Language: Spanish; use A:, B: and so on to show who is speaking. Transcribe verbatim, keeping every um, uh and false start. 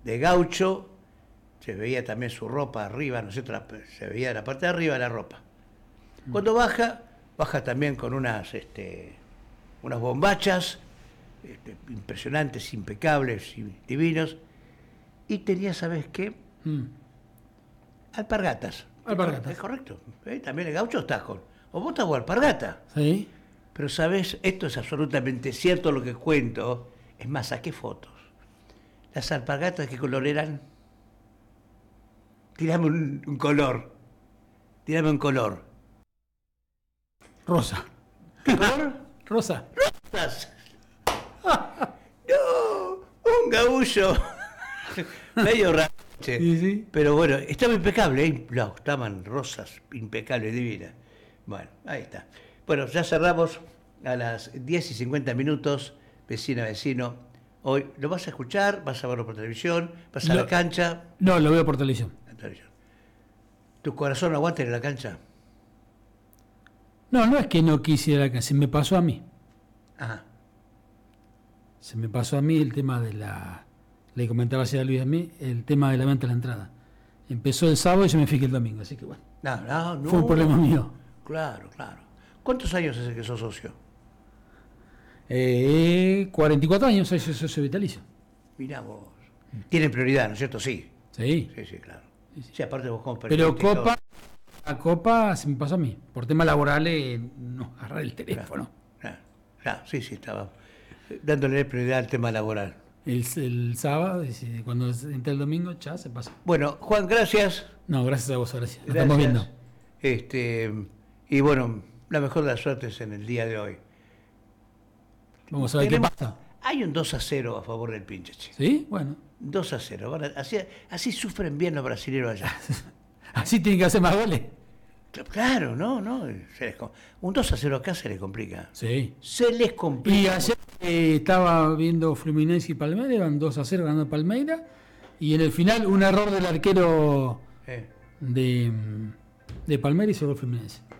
A: de gaucho, se veía también su ropa arriba, ¿no es cierto? Se veía la parte de arriba la ropa. Cuando baja, baja también con unas, este, unas bombachas este, impresionantes, impecables y divinos. Y tenía, ¿sabes qué? Mm. Alpargatas.
B: Alpargatas.
A: Es correcto. ¿Eh? También el gaucho está con... O vos estás con alpargata.
B: Sí.
A: Pero, ¿sabes? Esto es absolutamente cierto lo que cuento. Es más, saqué fotos. Las alpargatas, ¿qué color eran? Tirame un, un color. Tirame un color.
B: Rosa.
A: ¿Qué color?
B: Rosa.
A: Rosas. No, un gaullo. Medio raro.
B: Sí, sí.
A: Pero bueno, estaba impecable, ¿eh? No, estaban rosas, impecables, divinas. Bueno, ahí está. Bueno, ya cerramos a las diez y cincuenta minutos, vecina, vecino. Hoy, ¿lo vas a escuchar? ¿Vas a verlo por televisión? ¿Vas a
B: lo,
A: la cancha?
B: No, lo veo por televisión.
A: televisión. ¿Tu corazón no aguanta en la cancha?
B: No, no es que no quisiera la cancha, se me pasó a mí.
A: Ajá.
B: Se me pasó a mí el tema de la... Le comentaba así a Luis a mí, el tema de la venta de la entrada. Empezó el sábado y yo me fui el domingo, así que bueno.
A: No, no, no.
B: Fue un problema mío.
A: Claro, claro. ¿Cuántos años hace que sos socio?
B: Eh, cuarenta y cuatro años, soy socio vitalicio.
A: Mirá vos. Tienen prioridad, ¿no es cierto? Sí.
B: Sí.
A: Sí, sí, claro. Sí, sí. Sí, aparte vos como
B: Pero Copa, la Copa se me pasó a mí. Por temas laborales, no agarré el teléfono.
A: Claro, claro, claro. Sí, sí, estaba dándole prioridad al tema laboral.
B: El, el sábado, cuando entré el domingo, ya se pasa.
A: Bueno, Juan, gracias.
B: No, gracias a vos, gracias. Nos
A: gracias.
B: estamos viendo.
A: Este, y bueno, la mejor de las suertes en el día de hoy.
B: Vamos a ver Tenemos, qué pasa.
A: Hay un dos a cero a favor del Pincheche.
B: ¿Sí? Bueno.
A: dos a cero. Van a, así, así sufren bien los brasileños allá.
B: Así tienen que hacer más goles.
A: Claro, no, no. Se les, un dos a cero acá se les complica.
B: Sí.
A: Se les complica.
B: Y ayer eh, estaba viendo Fluminense y Palmeiras, iban dos a cero ganando Palmeiras. Y en el final, un error del arquero eh. de, de Palmeiras y se gol Fluminense.